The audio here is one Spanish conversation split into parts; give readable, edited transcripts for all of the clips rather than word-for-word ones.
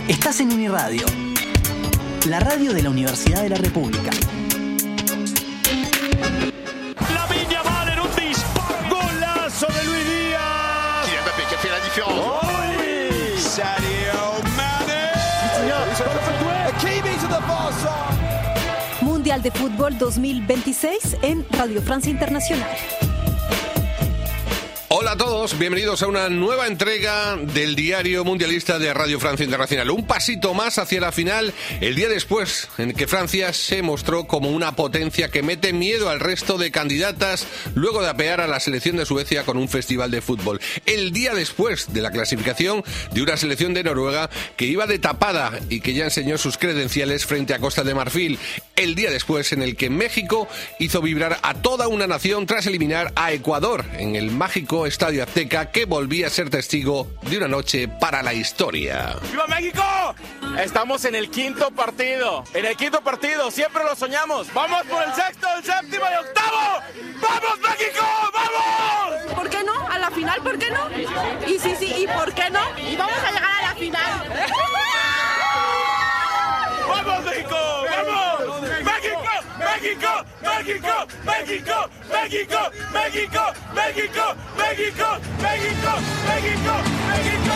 Estás en Uniradio, la radio de la Universidad de la República. Lamine Yamal en un disparo, golazo de Luis Díaz. Kylian Mbappé qui a fait la différence. Oh oui. Sadio Mané. Hakimi to the far side. Mundial de Fútbol 2026 en Radio Francia Internacional. Hola a todos, bienvenidos a una nueva entrega del Diario Mundialista de Radio Francia Internacional. Un pasito más hacia la final, el día después en que Francia se mostró como una potencia que mete miedo al resto de candidatas luego de apear a la selección de Suecia con un festival de fútbol. El día después de la clasificación de una selección de Noruega que iba de tapada y que ya enseñó sus credenciales frente a Costa de Marfil. El día después en el que México hizo vibrar a toda una nación tras eliminar a Ecuador en el mágico Estadio Azteca, que volvía a ser testigo de una noche para la historia. ¡Viva México! Estamos en el quinto partido. En el quinto partido, siempre lo soñamos. ¡Vamos por el sexto, el séptimo y octavo! ¡Vamos México! ¡Vamos! ¿Por qué no? ¿A la final? ¿Por qué no? Y sí, ¿y por qué no? Y vamos a llegar a la final. ¡Vamos México! ¡Vamos! ¡México! ¡México! ¡México! ¡México! ¡México! ¡México! ¡México! ¡México! ¡México! ¡México! ¡México!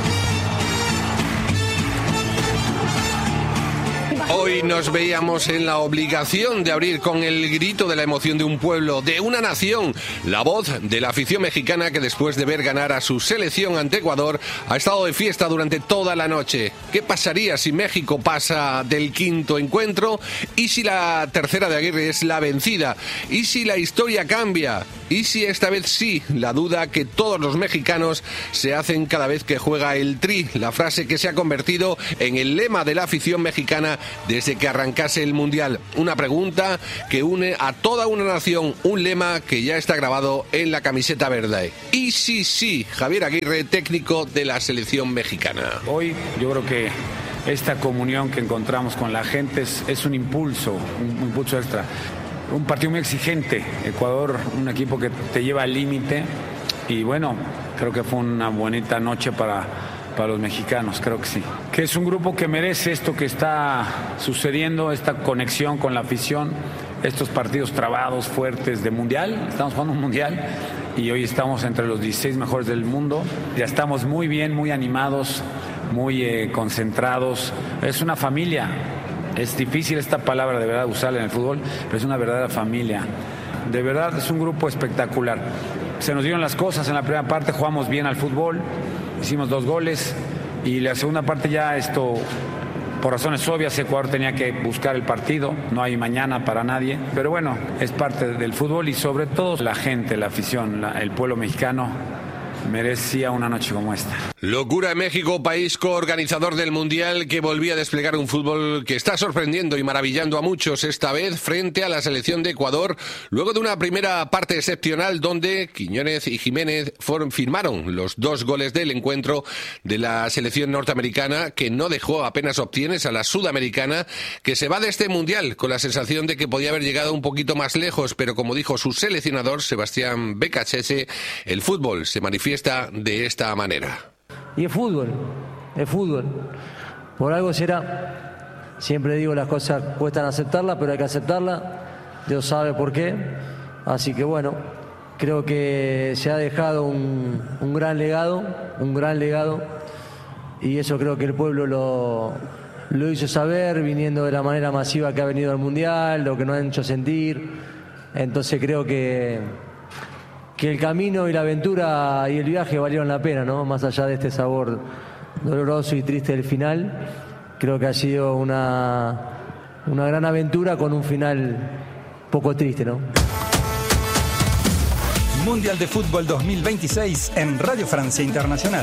Hoy nos veíamos en la obligación de abrir con el grito de la emoción de un pueblo, de una nación, la voz de la afición mexicana que después de ver ganar a su selección ante Ecuador ha estado de fiesta durante toda la noche. ¿Qué pasaría si México pasa del quinto encuentro? ¿Y si la tercera de Aguirre es la vencida? ¿Y si la historia cambia? ¿Y si esta vez sí? La duda que todos los mexicanos se hacen cada vez que juega el Tri, la frase que se ha convertido en el lema de la afición mexicana desde que arrancase el Mundial. Una pregunta que une a toda una nación, un lema que ya está grabado en la camiseta verde. ¿Y si sí? Javier Aguirre, técnico de la selección mexicana. Hoy yo creo que esta comunión que encontramos con la gente es un impulso extra. Un partido muy exigente, Ecuador, un equipo que te lleva al límite y bueno, creo que fue una bonita noche para los mexicanos, creo que sí. Que es un grupo que merece esto que está sucediendo, esta conexión con la afición, estos partidos trabados, fuertes de mundial. Estamos jugando un mundial y hoy estamos entre los 16 mejores del mundo. Ya estamos muy bien, muy animados, muy concentrados. Es una familia. Es difícil esta palabra de verdad usarla en el fútbol, pero es una verdadera familia. De verdad es un grupo espectacular. Se nos dieron las cosas en la primera parte, jugamos bien al fútbol, hicimos 2 goles y la segunda parte ya por razones obvias, Ecuador tenía que buscar el partido, no hay mañana para nadie, pero bueno, es parte del fútbol y sobre todo la gente, la afición, el pueblo mexicano merecía una noche como esta. Locura en México, país coorganizador del Mundial que volvía a desplegar un fútbol que está sorprendiendo y maravillando a muchos, esta vez frente a la selección de Ecuador, luego de una primera parte excepcional donde Quiñónez y Jiménez firmaron los 2 goles del encuentro de la selección norteamericana, que no dejó apenas opciones a la sudamericana, que se va de este Mundial con la sensación de que podía haber llegado un poquito más lejos, pero como dijo su seleccionador Sebastián Becachese, el fútbol se manifiesta de esta manera. Y es fútbol. Por algo será. Siempre digo, las cosas cuestan aceptarlas, pero hay que aceptarlas. Dios sabe por qué. Así que bueno, creo que se ha dejado un gran legado. Y eso creo que el pueblo lo hizo saber, viniendo de la manera masiva que ha venido al Mundial, lo que nos han hecho sentir. Entonces creo que el camino y la aventura y el viaje valieron la pena, ¿no? Más allá de este sabor doloroso y triste del final, creo que ha sido una gran aventura con un final poco triste, ¿no? Mundial de Fútbol 2026 en Radio Francia Internacional.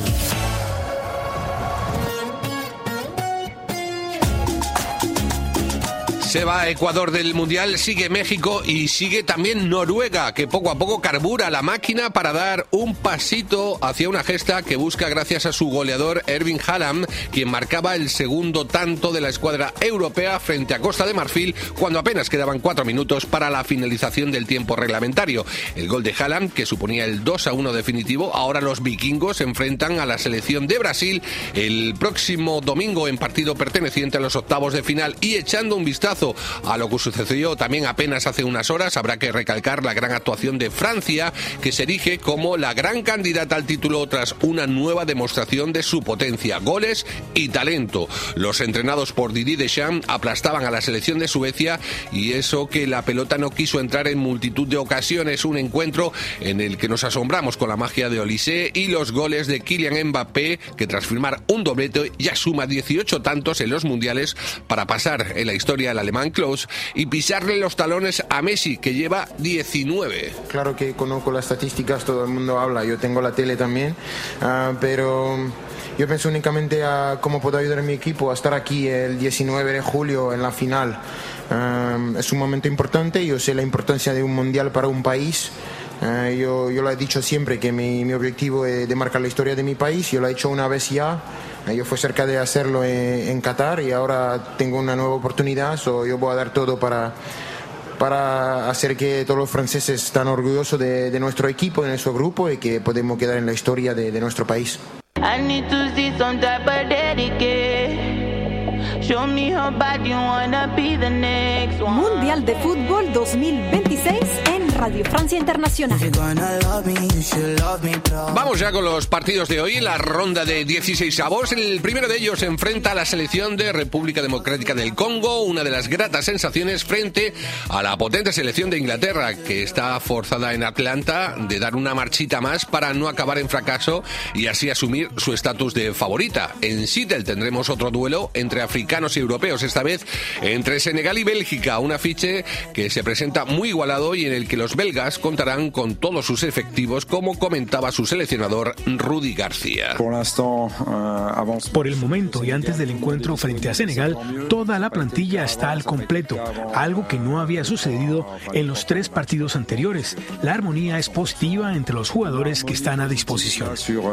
Se va Ecuador del Mundial, sigue México y sigue también Noruega, que poco a poco carbura la máquina para dar un pasito hacia una gesta que busca gracias a su goleador Erling Haaland, quien marcaba el segundo tanto de la escuadra europea frente a Costa de Marfil cuando apenas quedaban 4 minutos para la finalización del tiempo reglamentario. El gol de Haaland, que suponía el 2-1 definitivo. Ahora los vikingos se enfrentan a la selección de Brasil el próximo domingo en partido perteneciente a los octavos de final. Y echando un vistazo a lo que sucedió también apenas hace unas horas, habrá que recalcar la gran actuación de Francia, que se erige como la gran candidata al título tras una nueva demostración de su potencia, goles y talento. Los entrenados por Didier Deschamps aplastaban a la selección de Suecia, y eso que la pelota no quiso entrar en multitud de ocasiones. Un encuentro en el que nos asombramos con la magia de Olise y los goles de Kylian Mbappé, que tras firmar un doblete ya suma 18 tantos en los mundiales para pasar en la historia del alemán Klose y pisarle los talones a Messi, que lleva 19. Claro que conozco las estadísticas, todo el mundo habla, yo tengo la tele también, pero yo pienso únicamente a cómo puedo ayudar a mi equipo a estar aquí el 19 de julio en la final. Es un momento importante, yo sé la importancia de un mundial para un país. Yo lo he dicho siempre que mi objetivo es de marcar la historia de mi país. Yo lo he hecho una vez ya. Yo fui cerca de hacerlo en Qatar y ahora tengo una nueva oportunidad. Yo voy a dar todo para hacer que todos los franceses estén orgullosos de nuestro equipo, de nuestro grupo, y que podemos quedar en la historia de nuestro país. Mundial de Fútbol 2026 en Radio Francia Internacional. Vamos ya con los partidos de hoy, la ronda de 16avos. El primero de ellos se enfrenta a la selección de República Democrática del Congo, una de las gratas sensaciones frente a la potente selección de Inglaterra, que está forzada en Atlanta de dar una marchita más para no acabar en fracaso y así asumir su estatus de favorita. En Seattle tendremos otro duelo entre africanos y europeos, esta vez entre Senegal y Bélgica, un afiche que se presenta muy igualado y en el que los belgas contarán con todos sus efectivos, como comentaba su seleccionador Rudy García. Por el momento y antes del encuentro frente a Senegal, toda la plantilla está al completo, algo que no había sucedido en los 3 partidos anteriores. La armonía es positiva entre los jugadores que están a disposición.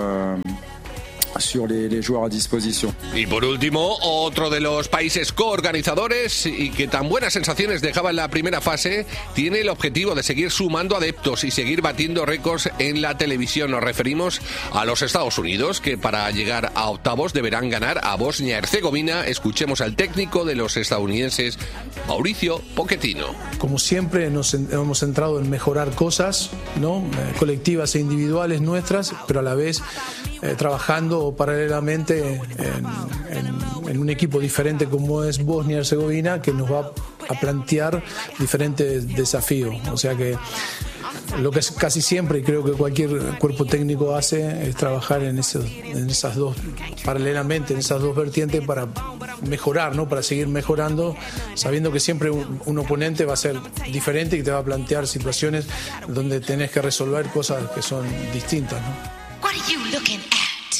Y por último, otro de los países coorganizadores y que tan buenas sensaciones dejaba en la primera fase, tiene el objetivo de seguir sumando adeptos y seguir batiendo récords en la televisión. Nos referimos a los Estados Unidos, que para llegar a octavos deberán ganar a Bosnia-Herzegovina. Escuchemos al técnico de los estadounidenses, Mauricio Pochettino. Como siempre nos hemos centrado en mejorar cosas, ¿no? Colectivas e individuales nuestras, pero a la vez trabajando paralelamente en un equipo diferente como es Bosnia-Herzegovina, que nos va a plantear diferentes desafíos. O sea que lo que casi siempre, y creo que cualquier cuerpo técnico hace, es trabajar en esas dos, paralelamente, en esas dos vertientes para mejorar, ¿no? Para seguir mejorando, sabiendo que siempre un oponente va a ser diferente y te va a plantear situaciones donde tenés que resolver cosas que son distintas, ¿no? What are you looking at?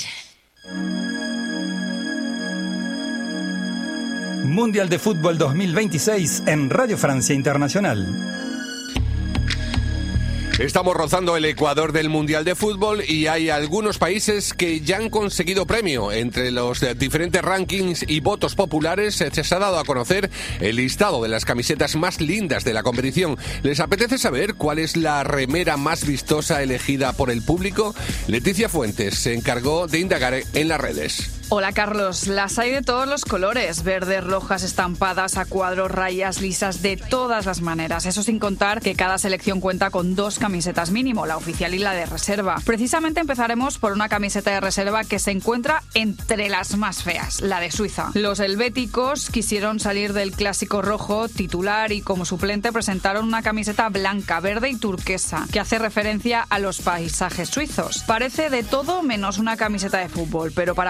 Mundial de Fútbol 2026 en Radio Francia Internacional. Estamos rozando el Ecuador del Mundial de Fútbol y hay algunos países que ya han conseguido premio. Entre los diferentes rankings y votos populares se ha dado a conocer el listado de las camisetas más lindas de la competición. ¿Les apetece saber cuál es la remera más vistosa elegida por el público? Leticia Fuentes se encargó de indagar en las redes. Hola Carlos, las hay de todos los colores, verdes, rojas, estampadas, a cuadros, rayas, lisas, de todas las maneras. Eso sin contar que cada selección cuenta con 2 camisetas mínimo, la oficial y la de reserva. Precisamente empezaremos por una camiseta de reserva que se encuentra entre las más feas, la de Suiza. Los helvéticos quisieron salir del clásico rojo titular y como suplente presentaron una camiseta blanca, verde y turquesa, que hace referencia a los paisajes suizos. Parece de todo menos una camiseta de fútbol, pero para gustos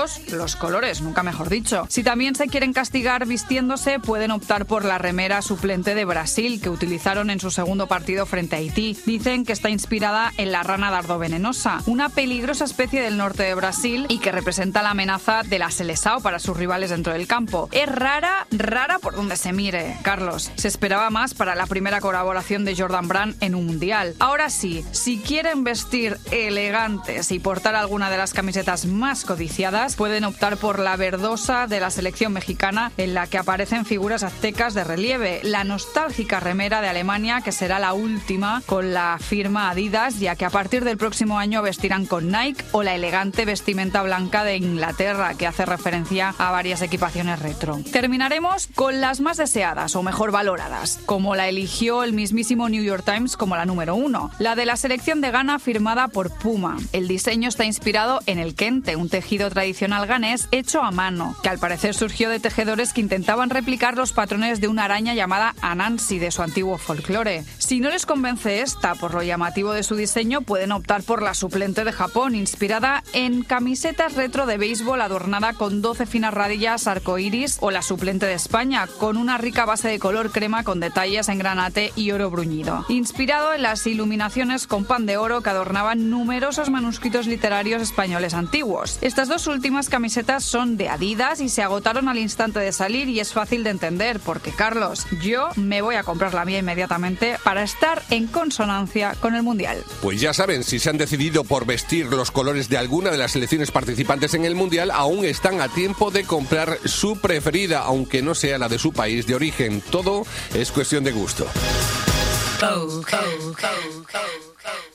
todos los colores, nunca mejor dicho. Si también se quieren castigar vistiéndose, pueden optar por la remera suplente de Brasil que utilizaron en su segundo partido frente a Haití. Dicen que está inspirada en la rana dardo venenosa, una peligrosa especie del norte de Brasil y que representa la amenaza de la Seleção para sus rivales dentro del campo. Es rara por donde se mire, Carlos. Se esperaba más para la primera colaboración de Jordan Brand en un mundial. Ahora sí, si quieren vestir elegantes y portar alguna de las camisetas más codiciadas, pueden optar por la verdosa de la selección mexicana, en la que aparecen figuras aztecas de relieve, la nostálgica remera de Alemania, que será la última con la firma Adidas, ya que a partir del próximo año vestirán con Nike, o la elegante vestimenta blanca de Inglaterra, que hace referencia a varias equipaciones retro. Terminaremos con las más deseadas o mejor valoradas, como la eligió el mismísimo New York Times como la número 1, la de la selección de Ghana firmada por Puma. El diseño está inspirado en el kente, un tejido tradicional ganés hecho a mano, que al parecer surgió de tejedores que intentaban replicar los patrones de una araña llamada Anansi de su antiguo folclore. Si no les convence esta por lo llamativo de su diseño, pueden optar por la suplente de Japón, inspirada en camisetas retro de béisbol adornada con 12 finas radillas arcoíris, o la suplente de España, con una rica base de color crema con detalles en granate y oro bruñido, inspirado en las iluminaciones con pan de oro que adornaban numerosos manuscritos literarios españoles antiguos. Estas dos últimas camisetas son de Adidas y se agotaron al instante de salir, y es fácil de entender porque, Carlos, yo me voy a comprar la mía inmediatamente para estar en consonancia con el Mundial. Pues ya saben, si se han decidido por vestir los colores de alguna de las selecciones participantes en el Mundial, aún están a tiempo de comprar su preferida, aunque no sea la de su país de origen. Todo es cuestión de gusto. Go, go, go, go, go.